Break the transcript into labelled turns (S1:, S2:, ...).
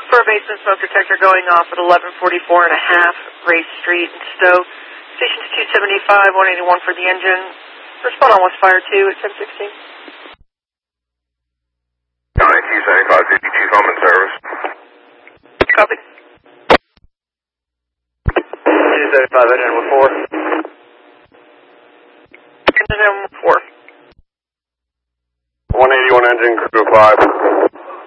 S1: For a basement smoke detector going off at 1144 and a half, Race Street in Stowe. Station's 275, 181 for the engine. Respond on what's fire 2 at 1016.
S2: County 275, 52 home in service.
S1: Copy.
S3: 275, engine with 4.
S1: Engine with 4.
S3: 181 engine, crew 5.